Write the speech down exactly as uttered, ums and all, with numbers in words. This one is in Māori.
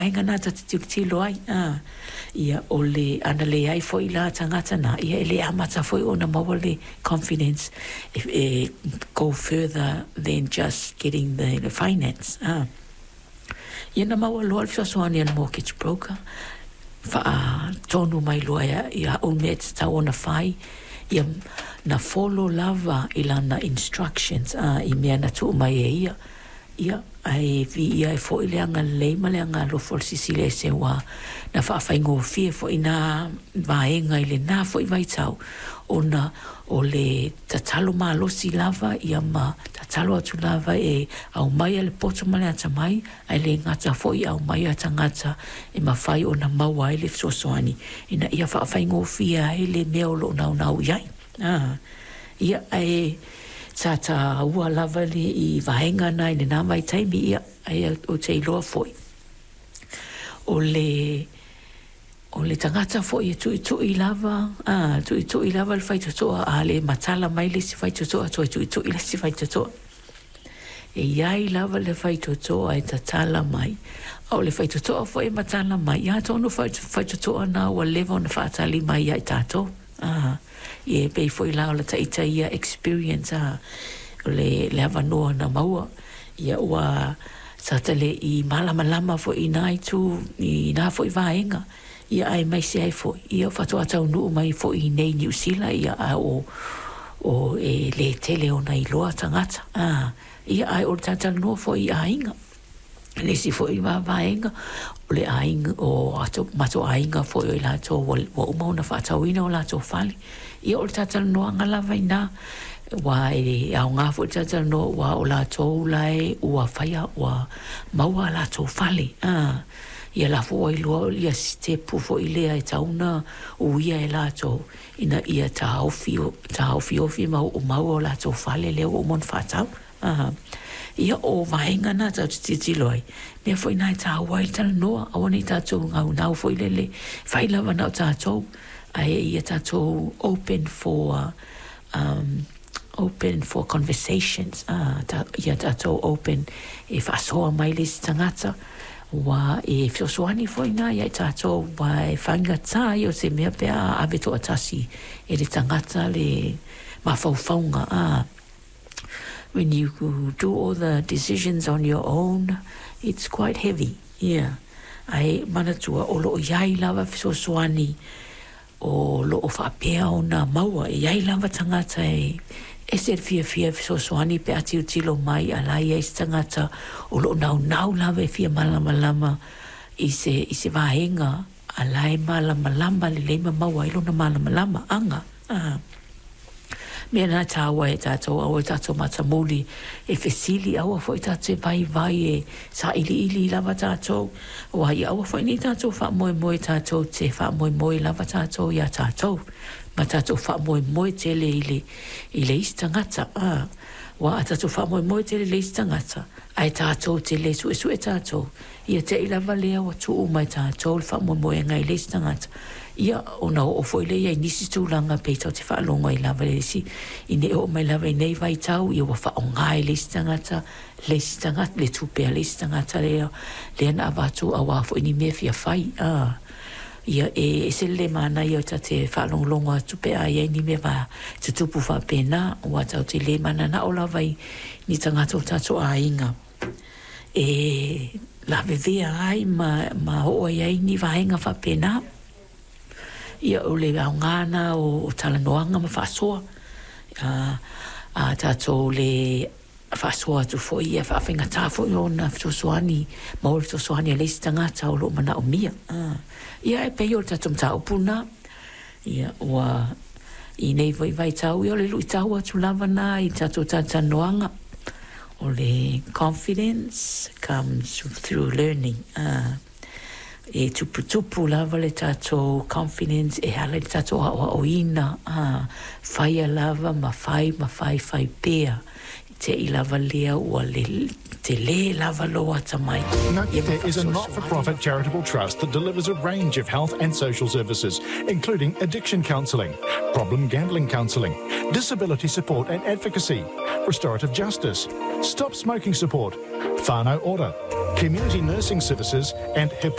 Ainga nā tata tilo ai, ah, ia o le ana le ai foi la tangata na, ia ele amata foi o na maua le confidence, if, eh, go further than just getting the, the finance. Ah. Ia na maua loa le fisoani ana mortgage broker, fa tonu mai loa ia, ia o mea te tau ona whai, ia na follow lava ilana instructions, ah, i mea na tu mai e ia, ia ai vi ia e fo ileanga leima leanga lo for sisile se wa na fa fa ingo fie fo ina vaenga ile na fo i vai tau ona o le tatalo ma lo si lava ia ma tatalo atu lava e au mai le poto male ata mai ai le ngata fo i au mai ata ngata e ma fai ona maua ile so soani ina ia fa fa ingo fie ile meo lo na na iai ah ia ai tata ua lava le i vaenga nai le nā mai taimi ia ai o te iloa foi. O le o le tangata foi e tui tui lava, ah, tui tui lava le whaitotoa a le matala mai le si whaitotoa tui tui tui le si whaitotoa. E iai lava le whaitotoa e tatala mai. O le whaitotoa foi e matala mai. Ia tonu whaitotoa na ua lewa na whaatali mai ia i tātou. Ah, e pei foi la o la taita ia experience a le le avanoa na maua ia ua satale i malama lama fo i nai tu i na fo i vaenga ia ai mai se ai fo ia fatu atau nu mai fo i nei New Zealand ia a o o e le tele o nai loa tangata ah ia ai o tata no fo i ainga le si fo i va vaenga o le ainga o ato mato ainga fo i la to wa uma na fa tawina o la to fali ia o tata no anga la vaina wa e au nga fo tata no wa o la to lai ua faia wa maua la to fali ah ia la fo i lo ia step fo i le ai tauna o ia e la to ina ia ta ofio ta ofio fi ma o maua la to fali le o mon fa tau ah ia o vaenga na tau titi loi. Mea foi nai tā wai tala noa, awane tātou ngau nau foi lele, whai lava nau tātou, ai ia tātou open for, um, open for conversations, ah, tā, ia tātou open e whasoa mai le si tangata, wa e whiosoani foi nai, ia tātou wai whainga tā, ia se mea pea awe to atasi, e le tangata le mawhauwhaunga, ah, when you do all the decisions on your own, it's quite heavy. Yeah. Ai manatua o lo iai lava fisosoani o lo o whapea o nā maua e iai lava tangata e e se fia fia fisosoani pe ati utilo mai alai e tangata o lo nau nau lava e fia malama lama i se, i se vahenga alai malama lama le leima maua ilo na malama lama anga. Ah. Mea nā tāua e tātou au e tātou matamuli e whesili aua fo i tātou vai vai e sa ili ili lava tātou o hai aua fo i ni tātou wha moe moe tātou te wha moe moe lava tātou ia tātou ma tātou wha moe moe te le ili i le istangata ah. Wa a tātou wha moe moe te le istangata ai tātou te le su e su e tātou ia te ilava lea wa tu umai tātou wha moe moe ngai le istangata ia ona o foi le ia nisi tūlanga pe tau te whaalonga i lava le si i ne o mai lava i nei vai tau ia wa whaonga i le stangata le stangata le tupea le stangata lea lea na avatu a wafo i ni mea fia whai ah. Ia e, e se le mana ia ta te whaalonga tupea ia ni mea wa te tupu wha pena o tau te le mana na o lava i ni tangata o tato a inga e la vevea ai ma, ma hoa ia ni vahenga wha pena ia o le au ngana o, o talanoanga ma whasoa. Uh, a tātou le whasoa tu fo ia whawhinga tāfo i ona whtosoani, maori whtosoani a leisi tangata o lo mana o mia. Uh, ia e pei o le tātou mta upuna, ia oa i nei vai vai tau, ia o le lui tau atu lava na i tātou tātanoanga. O le confidence comes through learning. Uh, e tupu tupu lava le tātou confidence e hala le tātou a o ina ah, whaia lava ma whai ma whai whai pēa te i lava lea ua le te le lava loa tamai. Ngakite is a not-for-profit charitable trust that delivers a range of health and social services, including addiction counselling, problem gambling counselling, disability support and advocacy, restorative justice, stop smoking support, whānau ora, community nursing services and